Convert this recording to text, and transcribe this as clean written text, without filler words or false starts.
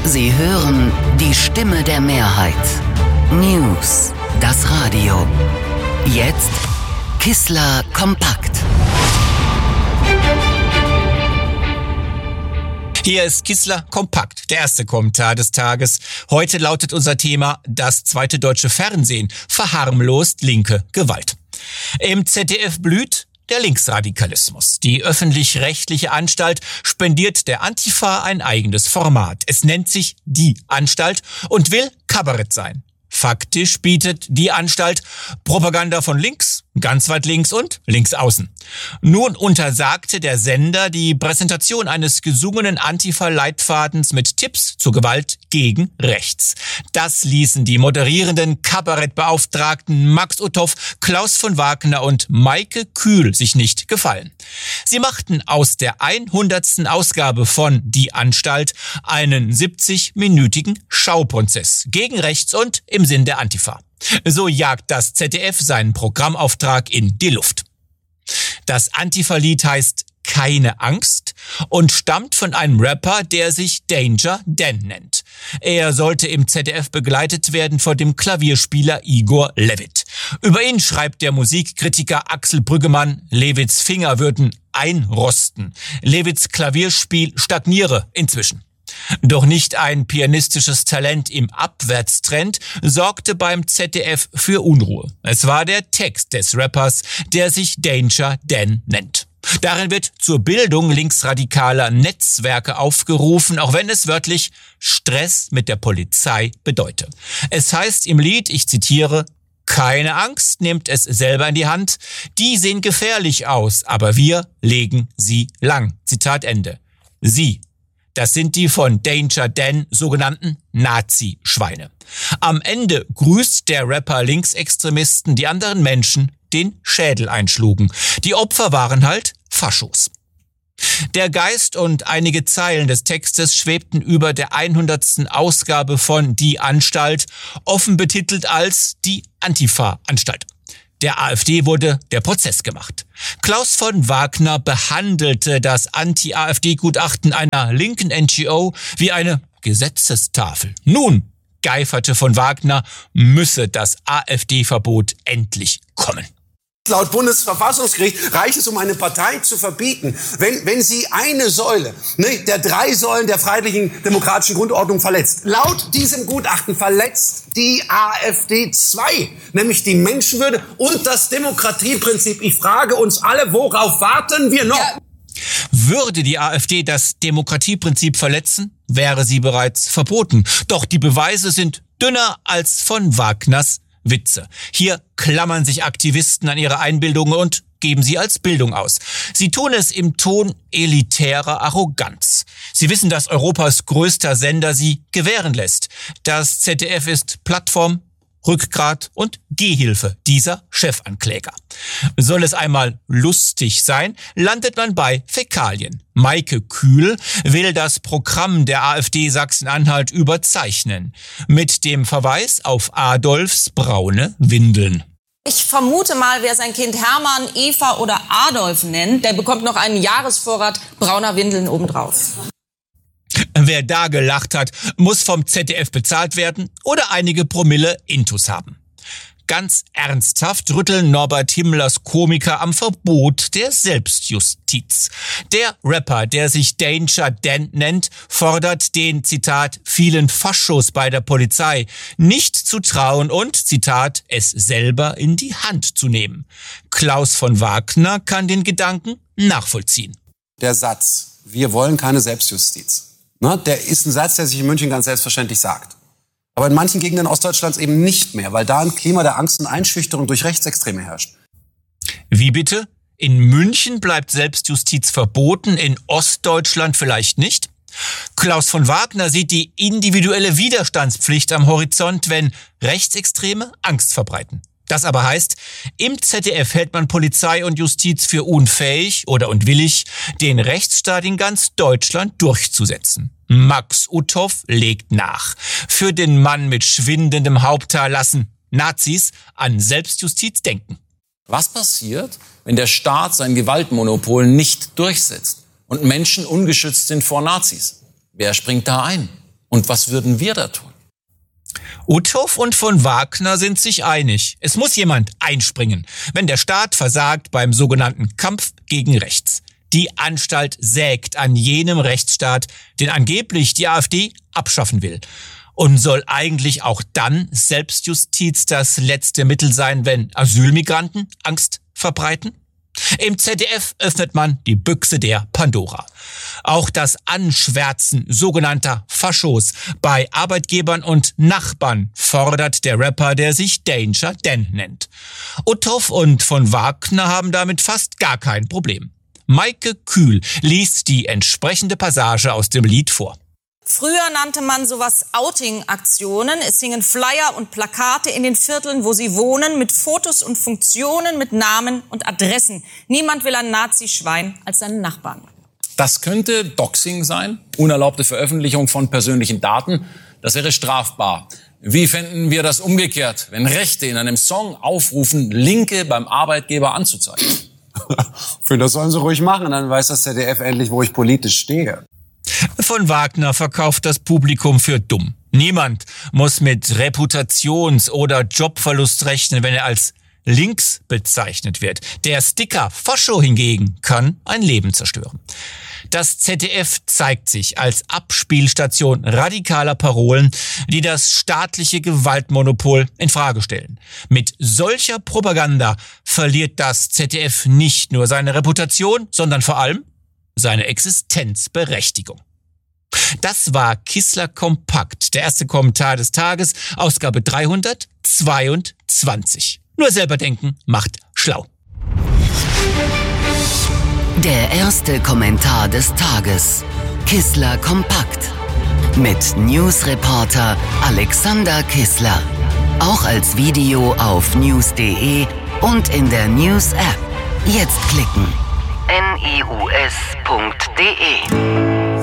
Sie hören die Stimme der Mehrheit. News, das Radio. Jetzt Kissler kompakt. Hier ist Kissler kompakt, der erste Kommentar des Tages. Heute lautet unser Thema: Das zweite deutsche Fernsehen verharmlost linke Gewalt. Im ZDF blüht der Linksradikalismus. Die öffentlich-rechtliche Anstalt spendiert der Antifa ein eigenes Format. Es nennt sich Die Anstalt und will Kabarett sein. Faktisch bietet die Anstalt Propaganda von links, ganz weit links und links außen. Nun untersagte der Sender die Präsentation eines gesungenen Antifa-Leitfadens mit Tipps zur Gewalt gegen rechts. Das ließen die moderierenden Kabarettbeauftragten Max Uthoff, Klaus von Wagner und Maike Kühl sich nicht gefallen. Sie machten aus der 100. Ausgabe von Die Anstalt einen 70-minütigen Schauprozess gegen rechts und im Sinn der Antifa. So jagt das ZDF seinen Programmauftrag in die Luft. Das Antifa-Lied heißt Keine Angst und stammt von einem Rapper, der sich Danger Dan nennt. Er sollte im ZDF begleitet werden von dem Klavierspieler Igor Levit. Über ihn schreibt der Musikkritiker Axel Brüggemann, Levits Finger würden einrosten. Levits Klavierspiel stagniere inzwischen. Doch nicht ein pianistisches Talent im Abwärtstrend sorgte beim ZDF für Unruhe. Es war der Text des Rappers, der sich Danger Dan nennt. Darin wird zur Bildung linksradikaler Netzwerke aufgerufen, auch wenn es wörtlich Stress mit der Polizei bedeute. Es heißt im Lied, ich zitiere: Keine Angst, nehmt es selber in die Hand. Die sehen gefährlich aus, aber wir legen sie lang. Zitat Ende. Sie. Das sind die von Danger Dan sogenannten Nazi-Schweine. Am Ende grüßt der Rapper Linksextremisten, die anderen Menschen den Schädel einschlugen. Die Opfer waren halt Faschos. Der Geist und einige Zeilen des Textes schwebten über der 100. Ausgabe von Die Anstalt, offen betitelt als Die Antifa-Anstalt. Der AfD wurde der Prozess gemacht. Klaus von Wagner behandelte das Anti-AfD-Gutachten einer linken NGO wie eine Gesetzestafel. Nun, geiferte von Wagner, müsse das AfD-Verbot endlich kommen. Laut Bundesverfassungsgericht reicht es, um eine Partei zu verbieten, wenn sie eine Säule der 3 Säulen der freiheitlichen demokratischen Grundordnung verletzt. Laut diesem Gutachten verletzt die AfD 2, nämlich die Menschenwürde und das Demokratieprinzip. Ich frage uns alle, worauf warten wir noch? Ja. Würde die AfD das Demokratieprinzip verletzen, wäre sie bereits verboten. Doch die Beweise sind dünner als von Wagners Witze. Hier klammern sich Aktivisten an ihre Einbildungen und geben sie als Bildung aus. Sie tun es im Ton elitärer Arroganz. Sie wissen, dass Europas größter Sender sie gewähren lässt. Das ZDF ist Plattform, Rückgrat und Gehhilfe dieser Chefankläger. Soll es einmal lustig sein, landet man bei Fäkalien. Maike Kühl will das Programm der AfD Sachsen-Anhalt überzeichnen. Mit dem Verweis auf Adolfs braune Windeln. Ich vermute mal, wer sein Kind Hermann, Eva oder Adolf nennt, der bekommt noch einen Jahresvorrat brauner Windeln obendrauf. Wer da gelacht hat, muss vom ZDF bezahlt werden oder einige Promille Intus haben. Ganz ernsthaft rütteln Norbert Himmlers Komiker am Verbot der Selbstjustiz. Der Rapper, der sich Danger Dan nennt, fordert den, Zitat, vielen Faschos bei der Polizei nicht zu trauen und, Zitat, es selber in die Hand zu nehmen. Klaus von Wagner kann den Gedanken nachvollziehen. Der Satz, wir wollen keine Selbstjustiz, der ist ein Satz, der sich in München ganz selbstverständlich sagt. Aber in manchen Gegenden Ostdeutschlands eben nicht mehr, weil da ein Klima der Angst und Einschüchterung durch Rechtsextreme herrscht. Wie bitte? In München bleibt Selbstjustiz verboten, in Ostdeutschland vielleicht nicht? Klaus von Wagner sieht die individuelle Widerstandspflicht am Horizont, wenn Rechtsextreme Angst verbreiten. Das aber heißt, im ZDF hält man Polizei und Justiz für unfähig oder unwillig, den Rechtsstaat in ganz Deutschland durchzusetzen. Max Uthoff legt nach. Für den Mann mit schwindendem Haupthaar lassen Nazis an Selbstjustiz denken. Was passiert, wenn der Staat sein Gewaltmonopol nicht durchsetzt und Menschen ungeschützt sind vor Nazis? Wer springt da ein? Und was würden wir da tun? Uthoff und von Wagner sind sich einig. Es muss jemand einspringen, wenn der Staat versagt beim sogenannten Kampf gegen Rechts. Die Anstalt sägt an jenem Rechtsstaat, den angeblich die AfD abschaffen will. Und soll eigentlich auch dann Selbstjustiz das letzte Mittel sein, wenn Asylmigranten Angst verbreiten? Im ZDF öffnet man die Büchse der Pandora. Auch das Anschwärzen sogenannter Faschos bei Arbeitgebern und Nachbarn fordert der Rapper, der sich Danger Dan nennt. Uthoff und von Wagner haben damit fast gar kein Problem. Maike Kühl liest die entsprechende Passage aus dem Lied vor. Früher nannte man sowas Outing-Aktionen. Es hingen Flyer und Plakate in den Vierteln, wo sie wohnen, mit Fotos und Funktionen, mit Namen und Adressen. Niemand will ein Nazi-Schwein als seinen Nachbarn. Das könnte Doxing sein, unerlaubte Veröffentlichung von persönlichen Daten. Das wäre strafbar. Wie fänden wir das umgekehrt, wenn Rechte in einem Song aufrufen, Linke beim Arbeitgeber anzuzeigen? Für das sollen sie ruhig machen, dann weiß das ZDF endlich, wo ich politisch stehe. Von Wagner verkauft das Publikum für dumm. Niemand muss mit Reputations- oder Jobverlust rechnen, wenn er als links bezeichnet wird. Der Sticker Fascho hingegen kann ein Leben zerstören. Das ZDF zeigt sich als Abspielstation radikaler Parolen, die das staatliche Gewaltmonopol in Frage stellen. Mit solcher Propaganda verliert das ZDF nicht nur seine Reputation, sondern vor allem seine Existenzberechtigung. Das war Kissler Kompakt, der erste Kommentar des Tages, Ausgabe 322. Nur selber denken macht schlau. Der erste Kommentar des Tages. Kissler Kompakt. Mit Newsreporter Alexander Kissler. Auch als Video auf news.de und in der News-App. Jetzt klicken. news.de